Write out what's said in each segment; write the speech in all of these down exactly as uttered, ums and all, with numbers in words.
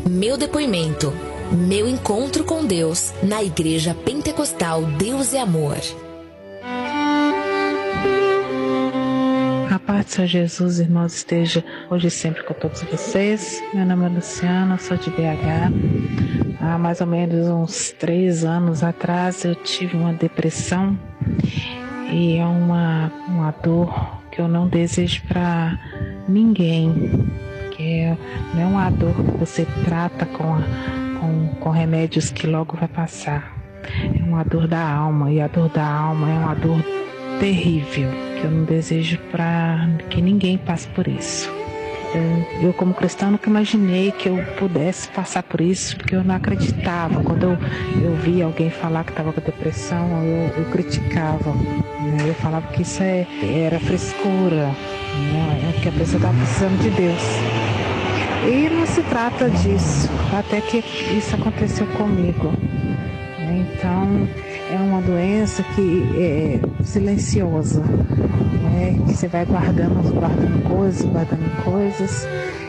Meu depoimento, meu encontro com Deus na Igreja Pentecostal Deus é Amor. A paz do Senhor Jesus, irmãos, esteja hoje e sempre com todos vocês. Meu nome é Luciana, sou de B H. Há mais ou menos uns três anos atrás eu tive uma depressão e é uma, uma dor que eu não desejo para ninguém. Que é, não é uma dor que você trata com, com, com remédios que logo vai passar. É uma dor da alma, e a dor da alma é uma dor terrível, que eu não desejo para que ninguém passe por isso. Eu, eu como cristã, nunca imaginei que eu pudesse passar por isso, porque eu não acreditava. Quando eu, eu via alguém falar que estava com depressão, eu, eu criticava, né? Eu falava que isso é, era frescura, né? É que a pessoa estava precisando de Deus. E não se trata disso, até que isso aconteceu comigo. Então, é uma doença que é silenciosa, né? Que você vai guardando, guardando coisas, guardando coisas,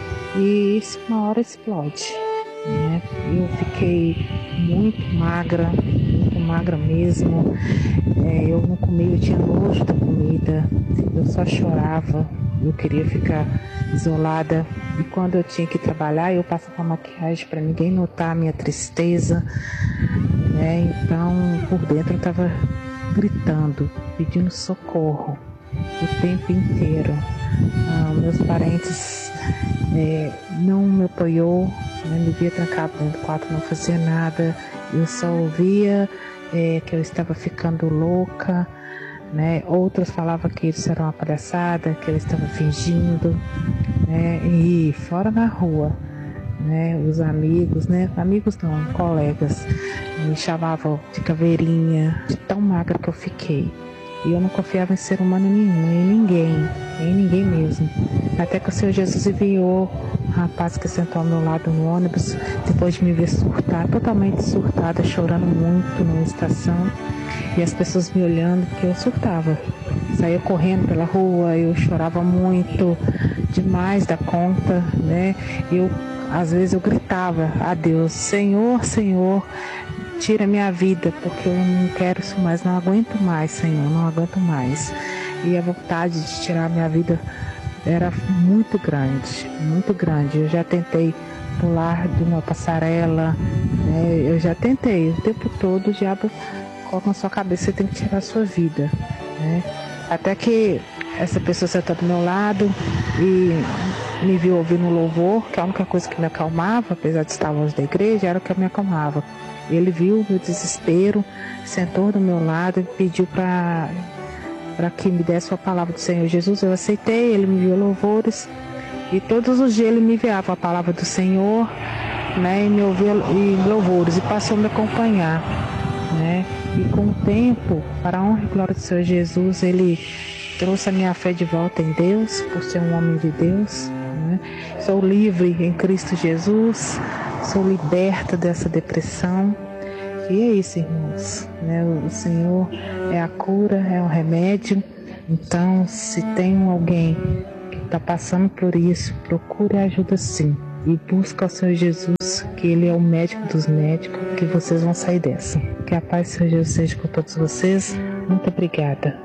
e isso uma hora explode, né? Eu fiquei muito magra, muito magra mesmo. É, eu não comia, eu tinha nojo da comida, eu só chorava, eu queria ficar isolada. E quando eu tinha que trabalhar, eu passava maquiagem para ninguém notar a minha tristeza, né? Então, por dentro eu estava gritando, pedindo socorro o tempo inteiro. Ah, meus parentes é, não me apoiou, né? Me via trancado dentro do quarto, não fazia nada. Eu só ouvia é, que eu estava ficando louca, né? Outros falavam que isso era uma palhaçada, que eu estava fingindo, né? E fora na rua, né? Os amigos, né? Amigos não, colegas, me chamavam de caveirinha, de tão magra que eu fiquei. E eu não confiava em ser humano nenhum, em ninguém, em ninguém mesmo. Até que o Senhor Jesus enviou um rapaz que sentou ao meu lado no ônibus, depois de me ver surtar, totalmente surtada, chorando muito numa estação. E as pessoas me olhando, porque eu surtava. Saía correndo pela rua, eu chorava muito, demais da conta, né? Eu, às vezes eu gritava a Deus: Senhor, Senhor, tira minha vida, porque eu não quero isso mais, não aguento mais, Senhor, não aguento mais. E a vontade de tirar minha vida era muito grande, muito grande. Eu já tentei pular de uma passarela, né? Eu já tentei, o tempo todo o diabo coloca na sua cabeça, você tem que tirar a sua vida, né? Até que essa pessoa sentou do meu lado e me viu ouvindo louvor, que a única coisa que me acalmava, apesar de estar longe da igreja, era o que me acalmava. Ele viu o meu desespero, sentou do meu lado e pediu para para que me desse a palavra do Senhor Jesus. Eu aceitei, ele me enviou louvores, e todos os dias ele me enviava a palavra do Senhor, né, e me ouvia e louvores, e passou a me acompanhar, né? E com o tempo, para a honra e glória do Senhor Jesus, ele trouxe a minha fé de volta em Deus, por ser um homem de Deus, né? Sou livre em Cristo Jesus, sou liberta dessa depressão. E é isso, irmãos, né? O Senhor é a cura, é o remédio. Então, se tem alguém que está passando por isso, procure ajuda sim. E busca o Senhor Jesus, que Ele é o médico dos médicos, que vocês vão sair dessa. Que a paz do Senhor Jesus seja com todos vocês. Muito obrigada.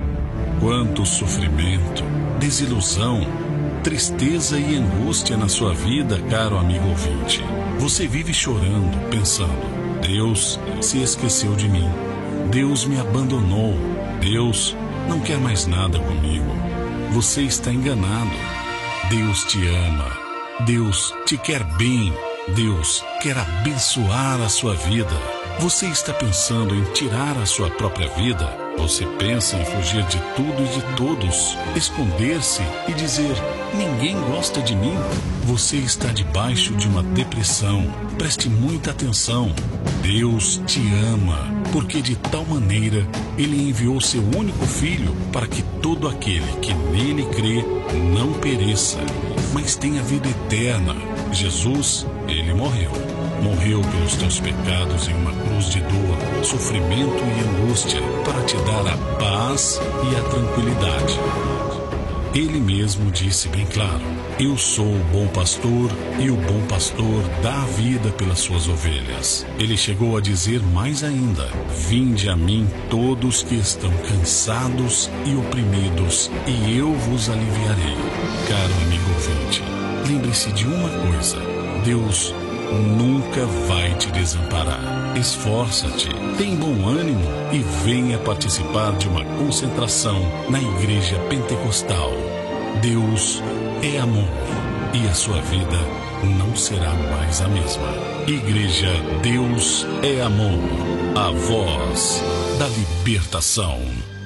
Quanto sofrimento, desilusão, tristeza e angústia na sua vida, caro amigo ouvinte. Você vive chorando, pensando: Deus se esqueceu de mim, Deus me abandonou, Deus não quer mais nada comigo. Você está enganado. Deus te ama, Deus te quer bem, Deus quer abençoar a sua vida. Você está pensando em tirar a sua própria vida? Você pensa em fugir de tudo e de todos, esconder-se e dizer: ninguém gosta de mim? Você está debaixo de uma depressão. Preste muita atenção. Deus te ama, porque de tal maneira Ele enviou seu único Filho para que todo aquele que nele crê não pereça, mas tenha vida eterna. Jesus, Ele morreu. Morreu pelos teus pecados em uma cruz de dor, sofrimento e angústia, para te dar a paz e a tranquilidade. Ele mesmo disse bem claro: Eu sou o bom pastor e o bom pastor dá a vida pelas suas ovelhas. Ele chegou a dizer mais ainda: vinde a mim todos que estão cansados e oprimidos, e eu vos aliviarei. Caro amigo ouvinte, lembre-se de uma coisa: Deus nunca vai te desamparar. Esforça-te, tem bom ânimo e venha participar de uma concentração na Igreja Pentecostal. Deus é amor e a sua vida não será mais a mesma. Igreja Deus é Amor, a voz da libertação.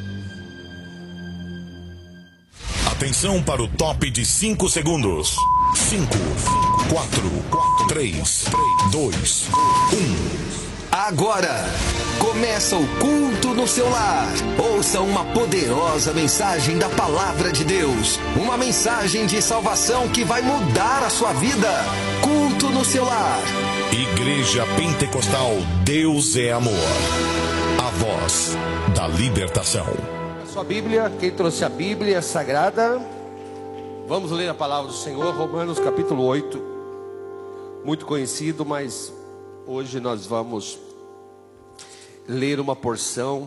Atenção para o top de cinco segundos. cinco, quatro, três, dois, um. Agora, começa o culto no seu lar. Ouça uma poderosa mensagem da Palavra de Deus. Uma mensagem de salvação que vai mudar a sua vida. Culto no seu lar. Igreja Pentecostal Deus é Amor. A voz da libertação. A sua Bíblia, quem trouxe a Bíblia Sagrada, vamos ler a palavra do Senhor, Romanos capítulo oito. Muito conhecido, mas hoje nós vamos ler uma porção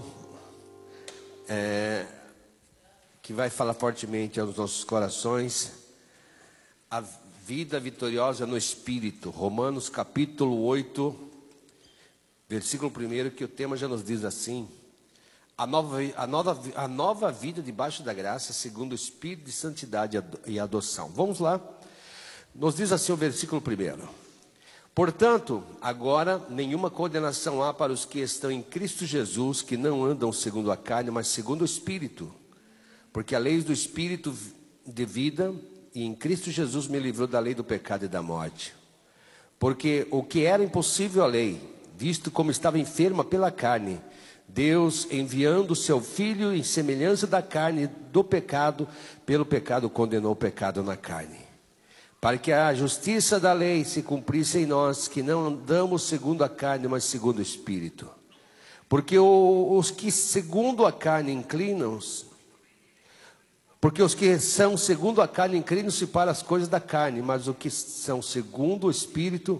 é, que vai falar fortemente aos nossos corações. A vida vitoriosa no Espírito. Romanos capítulo oito, versículo primeiro, que o tema já nos diz assim: a nova, a nova, a nova vida debaixo da graça, segundo o Espírito de santidade e adoção. Vamos lá. Nos diz assim o versículo primeiro: portanto, agora nenhuma condenação há para os que estão em Cristo Jesus, que não andam segundo a carne, mas segundo o Espírito. Porque a lei do Espírito de vida, e em Cristo Jesus me livrou da lei do pecado e da morte. Porque o que era impossível à lei, visto como estava enferma pela carne, Deus, enviando o seu Filho em semelhança da carne do pecado, pelo pecado condenou o pecado na carne, para que a justiça da lei se cumprisse em nós, que não andamos segundo a carne, mas segundo o Espírito. Porque os que segundo a carne inclinam-se, porque os que são segundo a carne inclinam-se para as coisas da carne, mas os que são segundo o Espírito,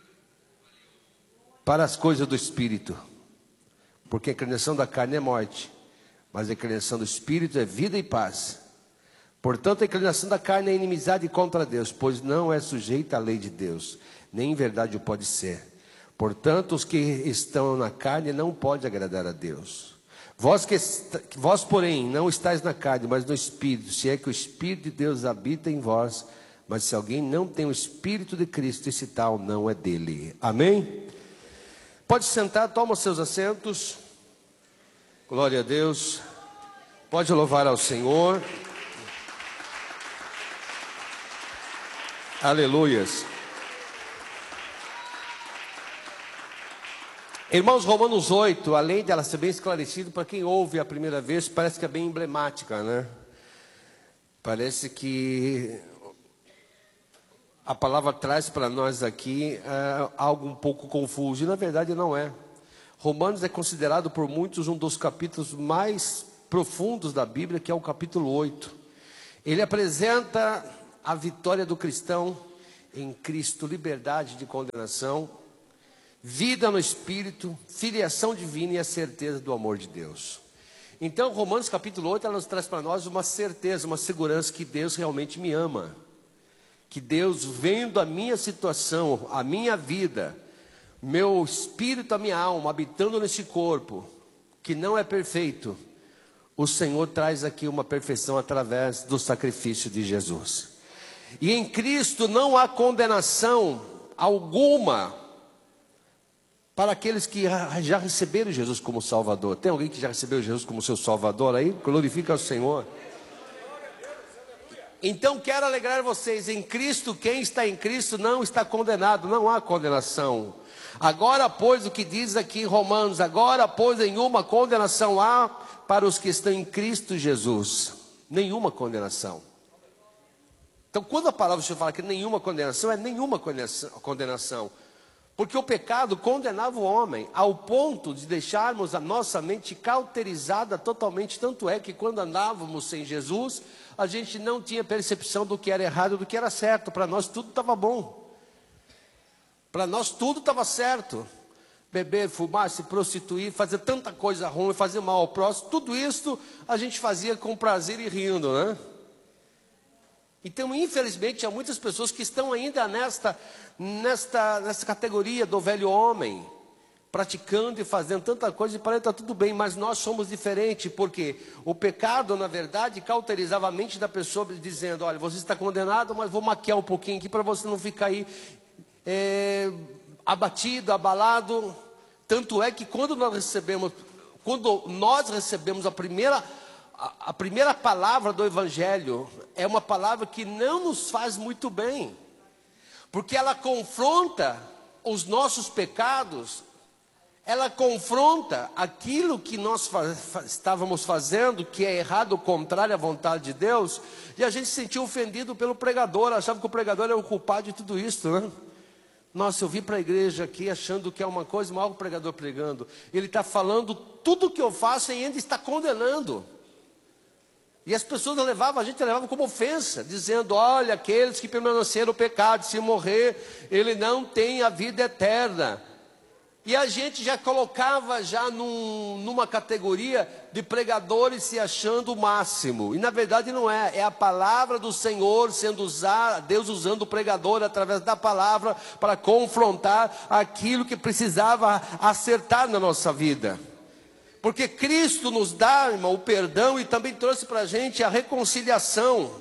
para as coisas do Espírito. Porque a inclinação da carne é morte, mas a inclinação do Espírito é vida e paz. Portanto, a inclinação da carne é inimizade contra Deus, pois não é sujeita à lei de Deus, nem em verdade o pode ser. Portanto, os que estão na carne não podem agradar a Deus. Vós, que, vós, porém, não estáis na carne, mas no Espírito, se é que o Espírito de Deus habita em vós. Mas se alguém não tem o Espírito de Cristo, esse tal não é dele. Amém? Pode sentar, toma seus assentos. Glória a Deus. Pode louvar ao Senhor. Aleluias. Irmãos, Romanos oito, além de ela ser bem esclarecida, para quem ouve a primeira vez, parece que é bem emblemática, né? Parece que a palavra traz para nós aqui é, algo um pouco confuso, e na verdade não é. Romanos é considerado por muitos um dos capítulos mais profundos da Bíblia, que é o capítulo oito. Ele apresenta a vitória do cristão em Cristo, liberdade de condenação, vida no Espírito, filiação divina e a certeza do amor de Deus. Então, Romanos capítulo oito, ela nos traz para nós uma certeza, uma segurança que Deus realmente me ama. Que Deus, vendo a minha situação, a minha vida, meu espírito, a minha alma, habitando nesse corpo, que não é perfeito, o Senhor traz aqui uma perfeição através do sacrifício de Jesus. E em Cristo não há condenação alguma para aqueles que já receberam Jesus como Salvador. Tem alguém que já recebeu Jesus como seu Salvador aí? Glorifica o Senhor. Então quero alegrar vocês, em Cristo, quem está em Cristo não está condenado, não há condenação. Agora, pois, o que diz aqui em Romanos, agora, pois, nenhuma condenação há para os que estão em Cristo Jesus. Nenhuma condenação. Então, quando a palavra do Senhor fala que nenhuma condenação, é nenhuma condenação. Porque o pecado condenava o homem ao ponto de deixarmos a nossa mente cauterizada totalmente. Tanto é que quando andávamos sem Jesus, a gente não tinha percepção do que era errado e do que era certo. Para nós tudo estava bom. Para nós tudo estava certo. Beber, fumar, se prostituir, fazer tanta coisa ruim, fazer mal ao próximo. Tudo isso a gente fazia com prazer e rindo, né? Então, infelizmente, há muitas pessoas que estão ainda nesta, nesta, nesta categoria do velho homem, praticando e fazendo tanta coisa, e parece que está tudo bem, mas nós somos diferentes, porque o pecado, na verdade, cauterizava a mente da pessoa, dizendo, olha, você está condenado, mas vou maquiar um pouquinho aqui, para você não ficar aí é, abatido, abalado. Tanto é que quando nós recebemos, quando nós recebemos a primeira... A primeira palavra do Evangelho é uma palavra que não nos faz muito bem, porque ela confronta os nossos pecados, ela confronta aquilo que nós fa- fa- estávamos fazendo, que é errado, contrário à vontade de Deus, e a gente se sentiu ofendido pelo pregador, achava que o pregador era o culpado de tudo isso, né? Nossa, eu vim para a igreja aqui achando que é uma coisa, mal o pregador pregando, ele está falando tudo que eu faço e ainda está condenando. E as pessoas levavam, a gente levava como ofensa, dizendo, olha, aqueles que permaneceram no pecado, se morrer, ele não tem a vida eterna. E a gente já colocava já num, numa categoria de pregadores se achando o máximo. E na verdade não é, é a palavra do Senhor sendo usada, Deus usando o pregador através da palavra para confrontar aquilo que precisava acertar na nossa vida. Porque Cristo nos dá, irmão, o perdão e também trouxe para a gente a reconciliação.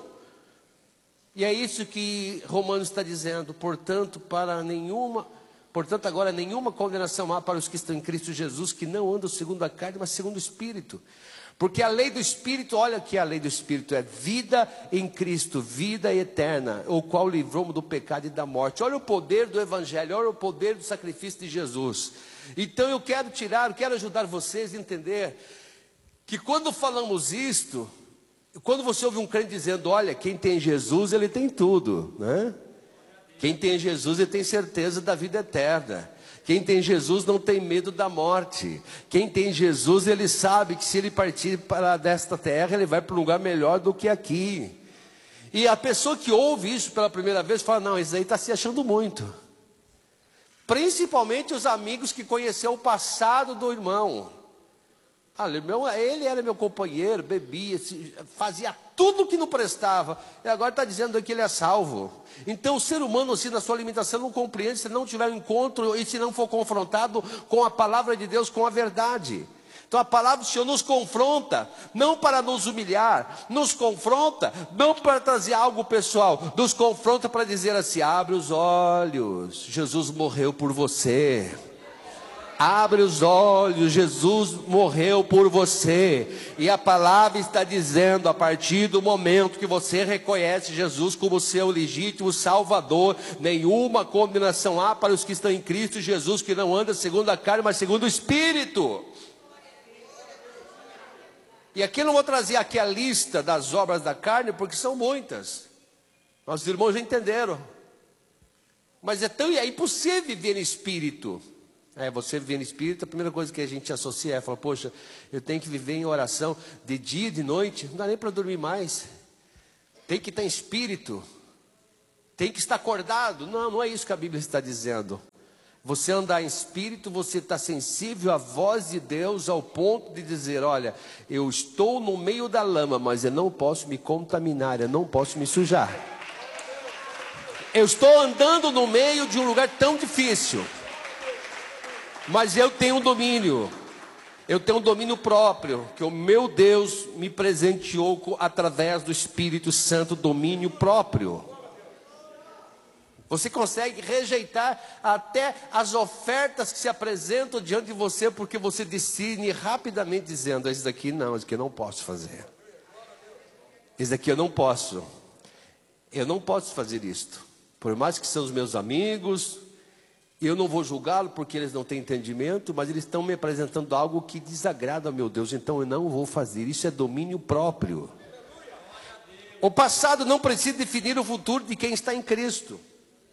E é isso que Romanos está dizendo. Portanto, para nenhuma, portanto, agora nenhuma condenação há para os que estão em Cristo Jesus, que não andam segundo a carne, mas segundo o Espírito. Porque a lei do Espírito, olha que a lei do Espírito é vida em Cristo, vida eterna, o qual livrou-me do pecado e da morte. Olha o poder do Evangelho, olha o poder do sacrifício de Jesus. Então eu quero tirar, eu quero ajudar vocês a entender que quando falamos isto, quando você ouve um crente dizendo, olha, quem tem Jesus, ele tem tudo, né? Quem tem Jesus, ele tem certeza da vida eterna. Quem tem Jesus não tem medo da morte. Quem tem Jesus, ele sabe que se ele partir para desta terra, ele vai para um lugar melhor do que aqui. E a pessoa que ouve isso pela primeira vez, fala, não, esse aí está se achando muito. Principalmente os amigos que conheceram o passado do irmão. Ah, irmão, ele era meu companheiro, bebia, fazia tudo que não prestava. E agora está dizendo que ele é salvo. Então o ser humano, assim, na sua limitação, não compreende se não tiver um encontro e se não for confrontado com a palavra de Deus, com a verdade. Então a palavra do Senhor nos confronta, não para nos humilhar, nos confronta, não para trazer algo pessoal, nos confronta para dizer assim, abre os olhos, Jesus morreu por você. Abre os olhos, Jesus morreu por você. E a palavra está dizendo, a partir do momento que você reconhece Jesus como seu legítimo Salvador, nenhuma condenação há para os que estão em Cristo Jesus, que não andam segundo a carne, mas segundo o Espírito. E aqui eu não vou trazer aqui a lista das obras da carne, porque são muitas. Nossos irmãos já entenderam. Mas é tão é impossível viver em espírito. É, você viver em espírito, a primeira coisa que a gente associa é, fala, poxa, eu tenho que viver em oração de dia e de noite, não dá nem para dormir mais. Tem que estar em espírito. Tem que estar acordado. Não, não é isso que a Bíblia está dizendo. Você andar em espírito, você está sensível à voz de Deus ao ponto de dizer, olha, eu estou no meio da lama, mas eu não posso me contaminar, eu não posso me sujar. Eu estou andando no meio de um lugar tão difícil, mas eu tenho um domínio, eu tenho um domínio próprio, que o meu Deus me presenteou através do Espírito Santo, domínio próprio. Você consegue rejeitar até as ofertas que se apresentam diante de você, porque você decide rapidamente dizendo, esse daqui não, esse daqui eu não posso fazer. Esse daqui eu não posso. Eu não posso fazer isto. Por mais que são os meus amigos, eu não vou julgá-lo porque eles não têm entendimento, mas eles estão me apresentando algo que desagrada ao meu Deus, então eu não vou fazer. Isso é domínio próprio. O passado não precisa definir o futuro de quem está em Cristo.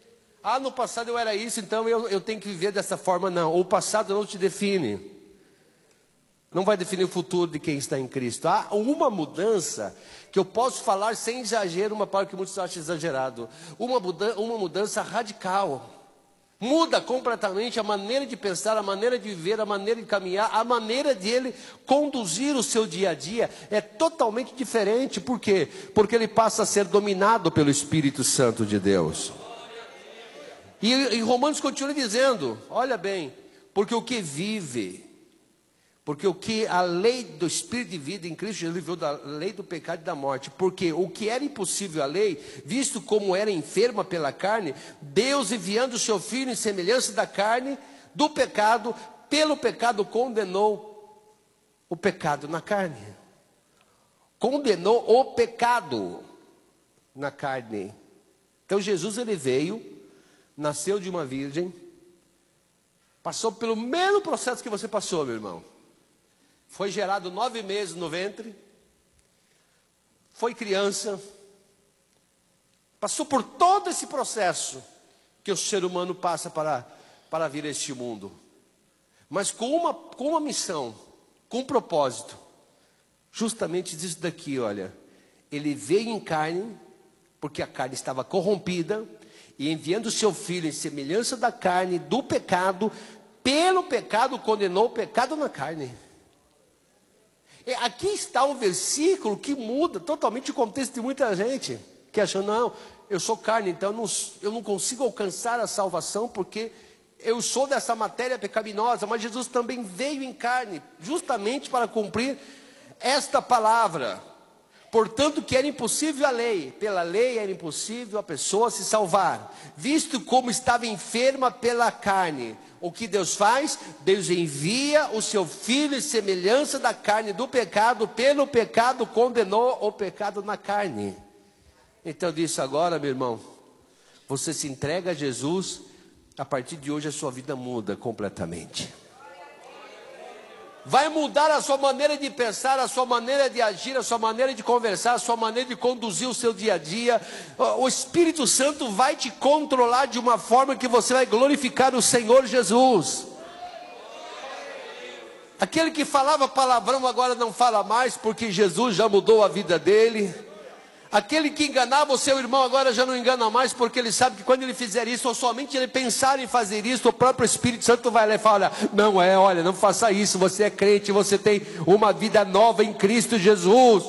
Ah, no passado eu era isso, então eu, eu tenho que viver dessa forma. Não, o passado não te define. Não vai definir o futuro de quem está em Cristo. Há uma mudança que eu posso falar sem exagero, uma palavra que muitos acham exagerado. Uma mudança, uma mudança radical. Muda completamente a maneira de pensar, a maneira de viver, a maneira de caminhar, a maneira de ele conduzir o seu dia a dia. É totalmente diferente. Por quê? Porque ele passa a ser dominado pelo Espírito Santo de Deus. E, e Romanos continua dizendo, olha bem, porque o que vive... Porque o que a lei do Espírito de vida em Cristo Jesus livrou da lei do pecado e da morte. Porque o que era impossível à lei, visto como era enferma pela carne, Deus enviando o seu Filho em semelhança da carne, do pecado, pelo pecado condenou o pecado na carne. Condenou o pecado na carne. Então Jesus ele veio, nasceu de uma virgem, passou pelo mesmo processo que você passou, meu irmão. Foi gerado nove meses no ventre, foi criança, passou por todo esse processo que o ser humano passa para, para vir a este mundo, mas com uma, com uma missão, com um propósito, justamente disso daqui, olha, ele veio em carne, porque a carne estava corrompida, e enviando o seu filho em semelhança da carne, do pecado, pelo pecado condenou o pecado na carne. Aqui está um versículo que muda totalmente o contexto de muita gente, que achou, não, eu sou carne, então eu não, eu não consigo alcançar a salvação, porque eu sou dessa matéria pecaminosa, mas Jesus também veio em carne, justamente para cumprir esta palavra. Portanto, que era impossível a lei, pela lei era impossível a pessoa se salvar, visto como estava enferma pela carne. O que Deus faz? Deus envia o seu Filho em semelhança da carne do pecado, pelo pecado condenou o pecado na carne. Então disse agora, meu irmão, você se entrega a Jesus, a partir de hoje a sua vida muda completamente. Vai mudar a sua maneira de pensar, a sua maneira de agir, a sua maneira de conversar, a sua maneira de conduzir o seu dia a dia. O Espírito Santo vai te controlar de uma forma que você vai glorificar o Senhor Jesus. Aquele que falava palavrão agora não fala mais, porque Jesus já mudou a vida dele. Aquele que enganava o seu irmão agora já não engana mais, porque ele sabe que quando ele fizer isso, ou somente ele pensar em fazer isso, o próprio Espírito Santo vai lá e fala, não é, olha, não faça isso, você é crente, você tem uma vida nova em Cristo Jesus.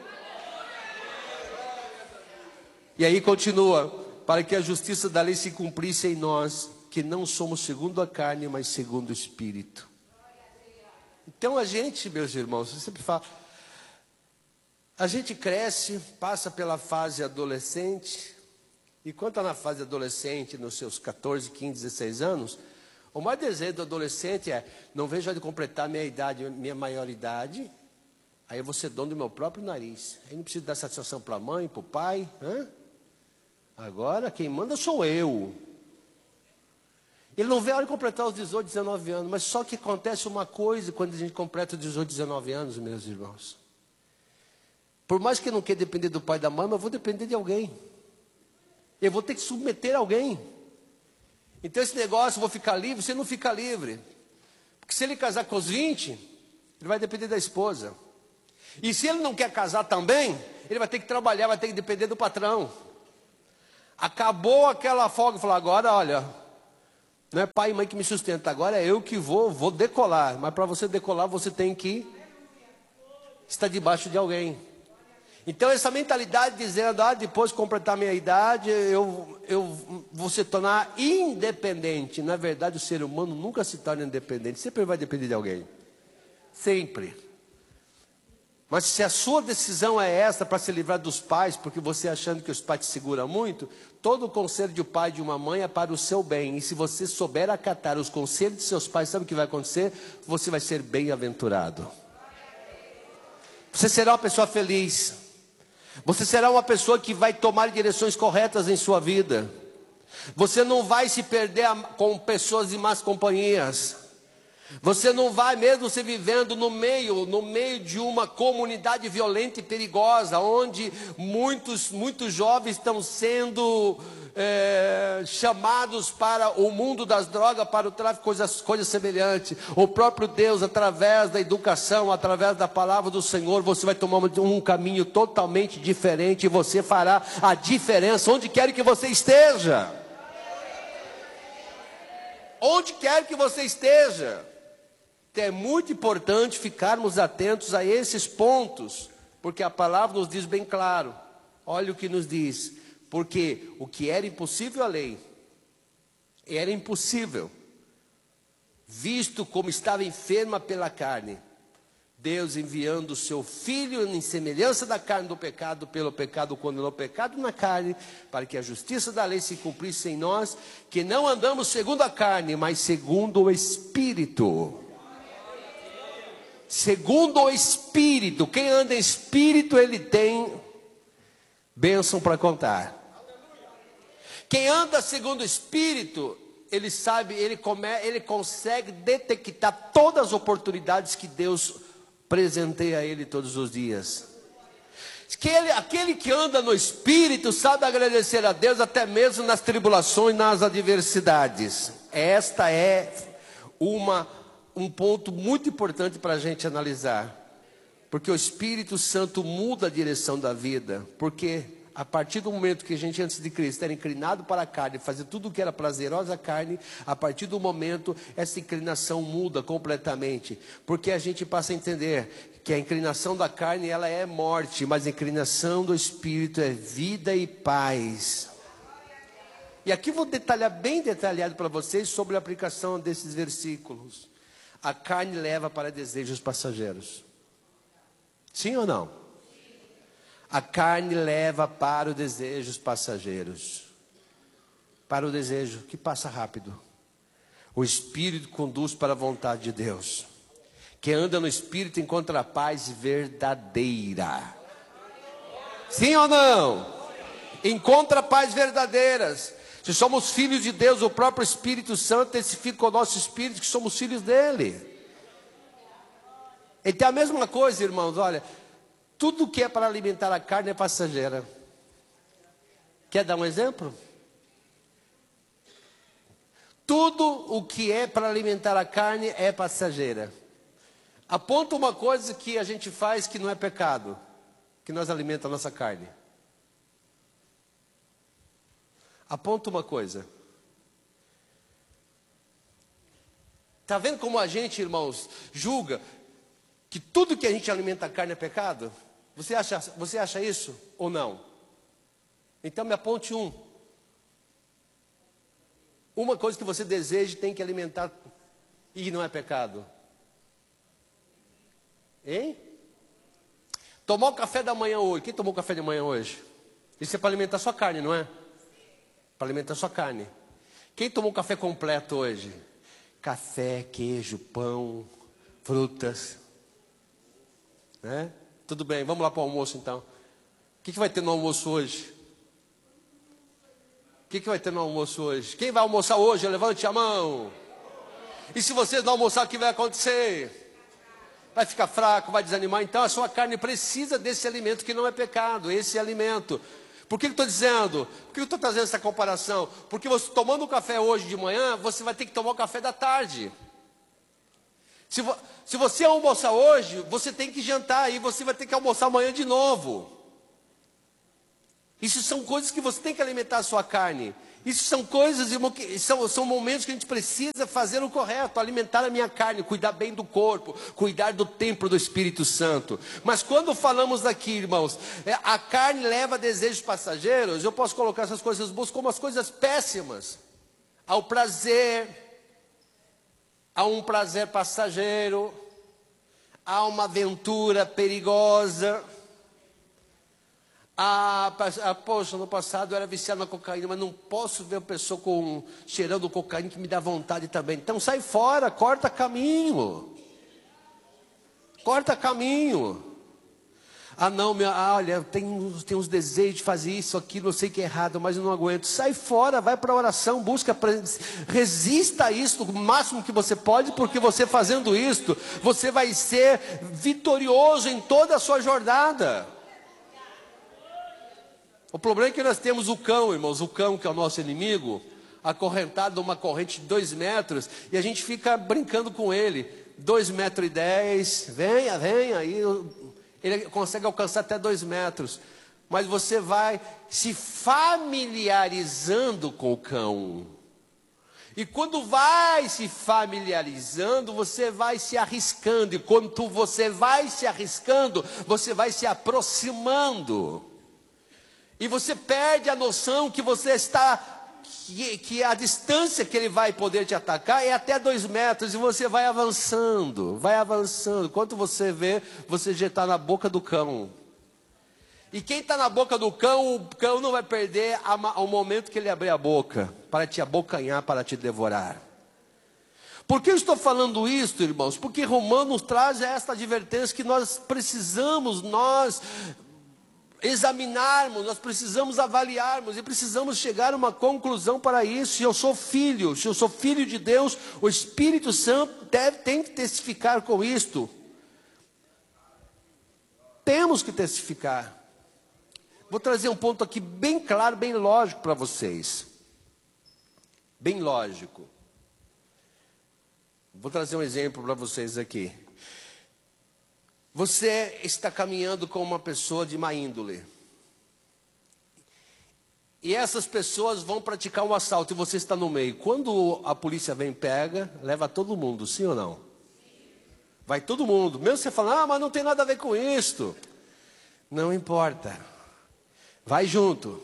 E aí continua, para que a justiça da lei se cumprisse em nós, que não somos segundo a carne, mas segundo o Espírito. Então a gente, meus irmãos, eu sempre falo, a gente cresce, passa pela fase adolescente, e quando está na fase adolescente, nos seus catorze, quinze, dezesseis anos, o maior desejo do adolescente é, não vejo a hora de completar minha idade, minha maioridade, aí eu vou ser dono do meu próprio nariz, aí não preciso dar satisfação para a mãe, para o pai, hã? Agora quem manda sou eu. Ele não vê a hora de completar os dezoito, dezenove anos, mas só que acontece uma coisa quando a gente completa os dezoito, dezenove anos, meus irmãos. Por mais que eu não queira depender do pai e da mãe, mas eu vou depender de alguém. Eu vou ter que submeter alguém. Então esse negócio, eu vou ficar livre, você não fica livre. Porque se ele casar com os vinte, ele vai depender da esposa. E se ele não quer casar também, ele vai ter que trabalhar, vai ter que depender do patrão. Acabou aquela folga, falou, agora olha, não é pai e mãe que me sustenta, agora é eu que vou, vou decolar. Mas para você decolar, você tem que estar debaixo de alguém. Então essa mentalidade dizendo, ah, depois de completar minha idade, eu, eu vou se tornar independente. Na verdade, o ser humano nunca se torna independente, sempre vai depender de alguém. Sempre. Mas se a sua decisão é essa para se livrar dos pais, porque você achando que os pais te seguram muito, todo o conselho de um pai e de uma mãe é para o seu bem. E se você souber acatar os conselhos de seus pais, sabe o que vai acontecer? Você vai ser bem-aventurado. Você será uma pessoa feliz. Você será uma pessoa que vai tomar direções corretas em sua vida. Você não vai se perder com pessoas de más companhias. Você não vai, mesmo você vivendo no meio, no meio de uma comunidade violenta e perigosa, onde muitos, muitos jovens estão sendo é, chamados para o mundo das drogas, para o tráfico, coisas, coisas semelhantes. O próprio Deus, através da educação, através da palavra do Senhor, você vai tomar um caminho totalmente diferente, e você fará a diferença onde quer que você esteja. Onde quer que você esteja. É muito importante ficarmos atentos a esses pontos, porque a palavra nos diz bem claro. Olha o que nos diz: porque o que era impossível à lei, era impossível, visto como estava enferma pela carne, Deus enviando o seu Filho em semelhança da carne do pecado, pelo pecado condenou o pecado na carne, para que a justiça da lei se cumprisse em nós, que não andamos segundo a carne, mas segundo o Espírito. Segundo o Espírito. Quem anda em Espírito, ele tem bênção para contar. Quem anda segundo o Espírito, ele sabe, ele, come, ele consegue detectar todas as oportunidades que Deus presenteia a ele todos os dias. Que ele, aquele que anda no Espírito sabe agradecer a Deus até mesmo nas tribulações, nas adversidades. Esta é uma, um ponto muito importante para a gente analisar. Porque o Espírito Santo muda a direção da vida. Porque a partir do momento que a gente, antes de Cristo, era inclinado para a carne, fazer tudo o que era prazerosa à carne, a partir do momento, essa inclinação muda completamente. Porque a gente passa a entender que a inclinação da carne, ela é morte, mas a inclinação do Espírito é vida e paz. E aqui vou detalhar bem detalhado para vocês sobre a aplicação desses versículos. A carne leva para desejos passageiros. Sim ou não? A carne leva para os desejos passageiros. Para o desejo que passa rápido. O Espírito conduz para a vontade de Deus. Quem anda no Espírito encontra a paz verdadeira. Sim ou não? Encontra paz verdadeiras. Se somos filhos de Deus, o próprio Espírito Santo testifica o nosso espírito que somos filhos dele. Então é a mesma coisa, irmãos, olha, tudo que é para alimentar a carne é passageira. Quer dar um exemplo? Tudo o que é para alimentar a carne é passageira. Aponta uma coisa que a gente faz que não é pecado, que nós alimentamos a nossa carne. Aponta uma coisa. Está vendo como a gente, irmãos, julga que tudo que a gente alimenta a carne é pecado? Você acha, você acha isso ou não? Então me aponte um. Uma coisa que você deseja e tem que alimentar e não é pecado. Hein? Tomou o café da manhã hoje. Quem tomou o café da manhã hoje? Isso é para alimentar a sua carne, não é? Para alimentar a sua carne. Quem tomou café completo hoje? Café, queijo, pão, frutas. Né? Tudo bem, vamos lá para o almoço então. O que, que vai ter no almoço hoje? O que, que vai ter no almoço hoje? Quem vai almoçar hoje? Levante a mão. E se vocês não almoçar, o que vai acontecer? Vai ficar fraco, vai desanimar. Então a sua carne precisa desse alimento que não é pecado. Esse alimento. Por que eu estou dizendo? Por que eu estou trazendo essa comparação? Porque você tomando o café hoje de manhã, você vai ter que tomar o café da tarde. Se, vo, se você almoçar hoje, você tem que jantar e você vai ter que almoçar amanhã de novo. Isso são coisas que você tem que alimentar a sua carne. Isso são coisas, irmão, que são, são momentos que a gente precisa fazer o correto, alimentar a minha carne, cuidar bem do corpo, cuidar do templo do Espírito Santo. Mas quando falamos aqui, irmãos, a carne leva a desejos passageiros, eu posso colocar essas coisas boas como as coisas péssimas. Ao prazer, a um prazer passageiro, a uma aventura perigosa. Ah, ah, poxa, no passado eu era viciado na cocaína, mas não posso ver uma pessoa com, cheirando cocaína que me dá vontade também. Então sai fora, corta caminho. Corta caminho. Ah não, minha, ah, olha, eu tenho, tenho uns desejos de fazer isso, aquilo, eu sei que é errado, mas eu não aguento. Sai fora, vai para a oração, busca, resista a isso o máximo que você pode, porque você fazendo isso, você vai ser vitorioso em toda a sua jornada. O problema é que nós temos o cão, irmãos, o cão que é o nosso inimigo, acorrentado numa corrente de dois metros, e a gente fica brincando com ele, dois metros e dez, venha, venha, e ele consegue alcançar até dois metros, mas você vai se familiarizando com o cão, e quando vai se familiarizando, você vai se arriscando, e quando você vai se arriscando, você vai se aproximando, e você perde a noção que você está... Que, que a distância que ele vai poder te atacar é até dois metros, e você vai avançando, vai avançando, quando você vê, você já está na boca do cão, e quem está na boca do cão, o cão não vai perder o momento que ele abrir a boca, para te abocanhar, para te devorar. Por que eu estou falando isso, irmãos? Porque Romanos traz esta advertência que nós precisamos, nós... examinarmos, nós precisamos avaliarmos e precisamos chegar a uma conclusão para isso. Se eu sou filho, se eu sou filho de Deus, o Espírito Santo deve, tem que testificar com isto. Temos que testificar. Vou trazer um ponto aqui bem claro, bem lógico para vocês. Bem lógico. Vou trazer um exemplo para vocês aqui. Você está caminhando com uma pessoa de má índole. E essas pessoas vão praticar um assalto e você está no meio. Quando a polícia vem e pega, leva todo mundo, sim ou não? Vai todo mundo. Mesmo você falando, ah, mas não tem nada a ver com isto. Não importa. Vai junto.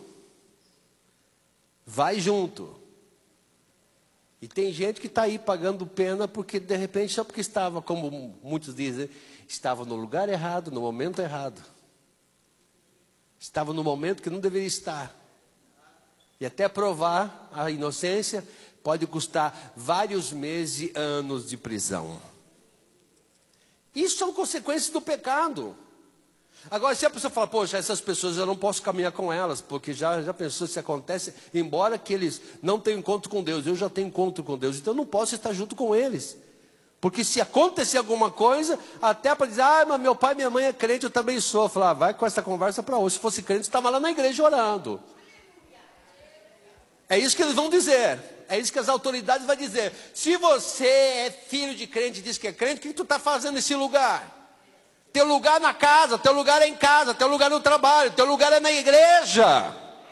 Vai junto. E tem gente que está aí pagando pena porque de repente, só porque estava, como muitos dizem, estava no lugar errado, no momento errado. Estava no momento que não deveria estar. E até provar a inocência pode custar vários meses e anos de prisão. Isso são consequências do pecado. Agora, se a pessoa fala, poxa, essas pessoas eu não posso caminhar com elas, porque já, já pensou se acontece, embora que eles não tenham encontro com Deus, eu já tenho encontro com Deus, então eu não posso estar junto com eles. Porque se acontecer alguma coisa, até para dizer, ah, mas meu pai e minha mãe é crente, eu também sou. Eu falo, ah, vai com essa conversa para hoje. Se fosse crente, estava lá na igreja orando. É isso que eles vão dizer. É isso que as autoridades vão dizer. Se você é filho de crente e diz que é crente, o que tu está fazendo nesse lugar? Teu lugar na casa, teu lugar é em casa, teu lugar no trabalho, teu lugar é na igreja.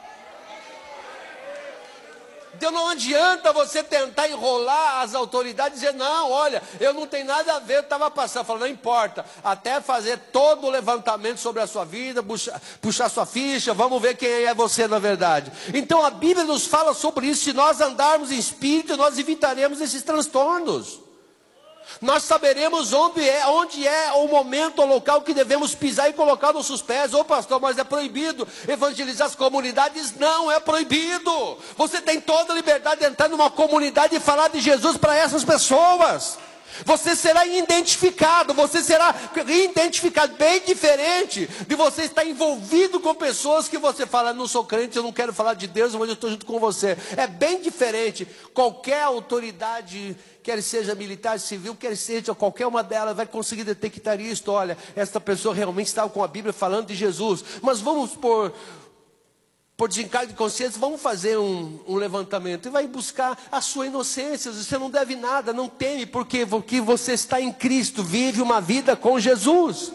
Então não adianta você tentar enrolar as autoridades e dizer, não, olha, eu não tenho nada a ver, eu estava passando, falando, não importa, até fazer todo o levantamento sobre a sua vida, puxar, puxar sua ficha, vamos ver quem é você na verdade. Então a Bíblia nos fala sobre isso, se nós andarmos em espírito, nós evitaremos esses transtornos. Nós saberemos onde é, onde é o momento, o local que devemos pisar e colocar nossos pés. Ô pastor, mas é proibido evangelizar as comunidades? Não, é proibido. Você tem toda a liberdade de entrar numa comunidade e falar de Jesus para essas pessoas. Você será identificado, você será identificado, bem diferente de você estar envolvido com pessoas que você fala, não sou crente, eu não quero falar de Deus, mas eu estou junto com você. É bem diferente. Qualquer autoridade, quer seja militar, civil, quer seja qualquer uma delas, vai conseguir detectar isso. Olha, esta pessoa realmente estava com a Bíblia falando de Jesus. Mas vamos por... por desencargo de consciência, vamos fazer um, um levantamento. E vai buscar a sua inocência. Você não deve nada, não teme, porque, porque você está em Cristo, vive uma vida com Jesus.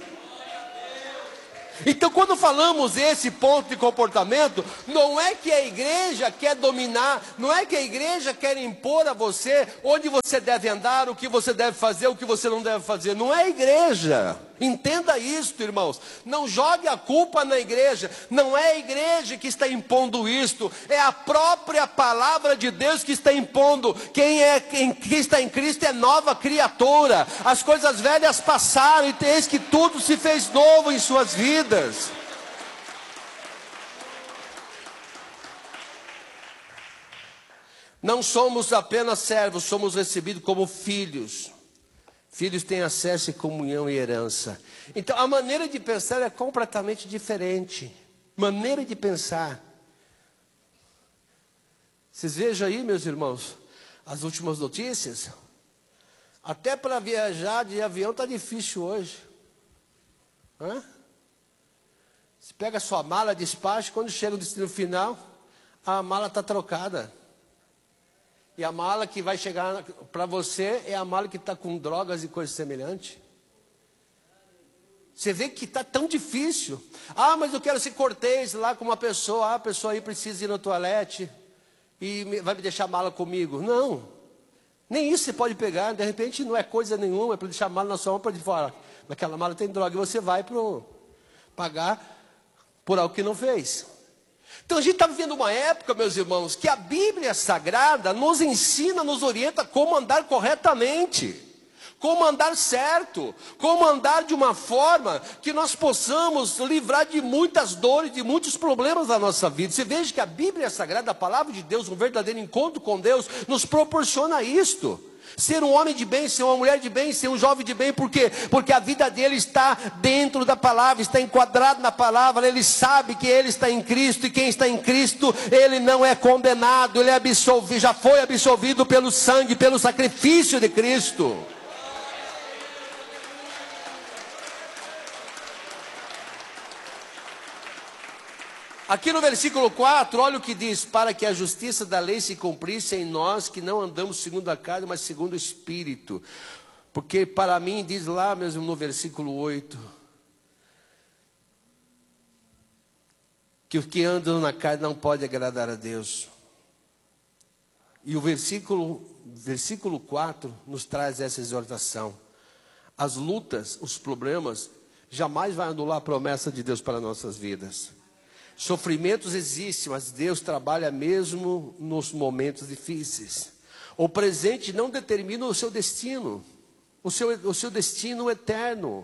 Então quando falamos esse ponto de comportamento, não é que a igreja quer dominar, não é que a igreja quer impor a você onde você deve andar, o que você deve fazer, o que você não deve fazer. Não é a igreja. Entenda isto, irmãos. Não jogue a culpa na igreja. Não é a igreja que está impondo isto. É a própria palavra de Deus que está impondo. Quem, é, quem, quem está em Cristo é nova criatura. As coisas velhas passaram e eis que tudo se fez novo em suas vidas. Não somos apenas servos, somos recebidos como filhos. Filhos têm acesso e comunhão e herança. Então, a maneira de pensar é completamente diferente. Maneira de pensar. Vocês vejam aí, meus irmãos, as últimas notícias. Até para viajar de avião está difícil hoje. Hã? Você pega a sua mala, despacha, quando chega no destino final, a mala está trocada. E a mala que vai chegar para você é a mala que está com drogas e coisas semelhantes. Você vê que está tão difícil. Ah, mas eu quero ser cortês lá com uma pessoa. Ah, a pessoa aí precisa ir no toalete e vai me deixar a mala comigo. Não. Nem isso você pode pegar. De repente não é coisa nenhuma. É para deixar a mala na sua mão para de fora. Naquela mala tem droga. E você vai para pagar por algo que não fez. Então a gente está vivendo uma época, meus irmãos, que a Bíblia Sagrada nos ensina, nos orienta como andar corretamente. Como andar certo, como andar de uma forma que nós possamos livrar de muitas dores, de muitos problemas da nossa vida. Você veja que a Bíblia Sagrada, a palavra de Deus, um verdadeiro encontro com Deus, nos proporciona isto. Ser um homem de bem, ser uma mulher de bem, ser um jovem de bem, por quê? Porque a vida dele está dentro da palavra, está enquadrado na palavra, ele sabe que ele está em Cristo, e quem está em Cristo, ele não é condenado, ele é absolvido, já foi absolvido pelo sangue, pelo sacrifício de Cristo. Aqui no versículo quatro, olha o que diz: para que a justiça da lei se cumprisse em nós, que não andamos segundo a carne, mas segundo o Espírito. Porque para mim, diz lá mesmo no versículo oito, que os que andam na carne não podem agradar a Deus. E o versículo, versículo quatro nos traz essa exortação. As lutas, os problemas, jamais vão anular a promessa de Deus para nossas vidas. Sofrimentos existem, mas Deus trabalha mesmo nos momentos difíceis. O presente não determina o seu destino, o seu, o seu destino eterno.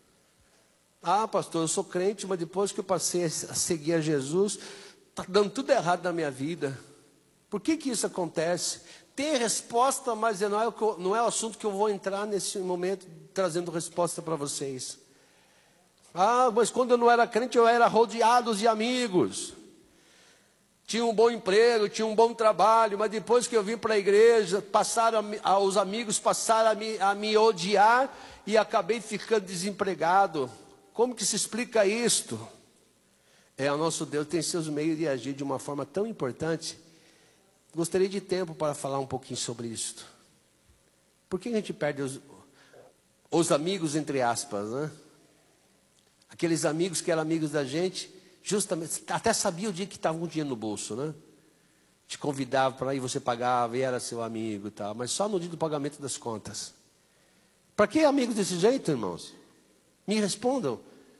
Ah, pastor, eu sou crente, mas depois que eu passei a seguir a Jesus, está dando tudo errado na minha vida. Por que que isso acontece? Tem resposta, mas não é, o, não é o assunto que eu vou entrar nesse momento, trazendo resposta para vocês. Ah, mas quando eu não era crente, eu era rodeado de amigos. Tinha um bom emprego, tinha um bom trabalho, mas depois que eu vim para a igreja, passaram a, os amigos passaram a me, a me odiar e acabei ficando desempregado. Como que se explica isto? É, o nosso Deus tem seus meios de agir de uma forma tão importante. Gostaria de tempo para falar um pouquinho sobre isto. Por que a gente perde os, os amigos, entre aspas, né? Aqueles amigos que eram amigos da gente, justamente, até sabia o dia que estava um dinheiro no bolso, né? Te convidava para ir, você pagava e era seu amigo e tal, mas só no dia do pagamento das contas. Para que amigos desse jeito, irmãos? Me respondam.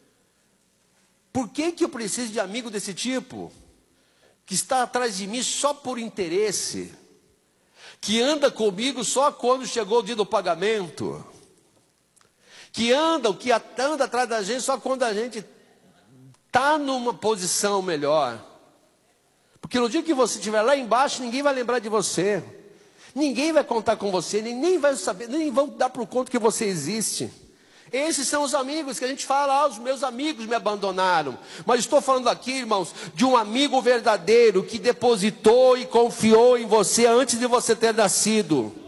Por que que eu preciso de amigo desse tipo? Que está atrás de mim só por interesse? Que anda comigo só quando chegou o dia do pagamento? Que andam, que anda atrás da gente só quando a gente está numa posição melhor. Porque no dia que você estiver lá embaixo, ninguém vai lembrar de você. Ninguém vai contar com você, nem vai saber, nem vão dar por conta que você existe. Esses são os amigos que a gente fala, ah, os meus amigos me abandonaram. Mas estou falando aqui, irmãos, de um amigo verdadeiro que depositou e confiou em você antes de você ter nascido.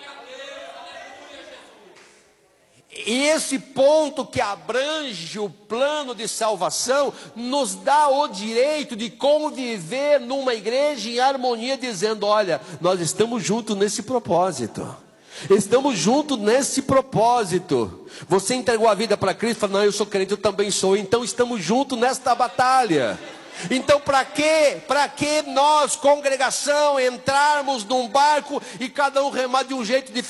E esse ponto que abrange o plano de salvação nos dá o direito de conviver numa igreja em harmonia, dizendo, olha, nós estamos juntos nesse propósito. Estamos juntos nesse propósito. Você entregou a vida para Cristo, fala, não, eu sou crente, eu também sou. Então estamos juntos nesta batalha. Então para que, para que nós, congregação, entrarmos num barco e cada um remar de um jeito diferente?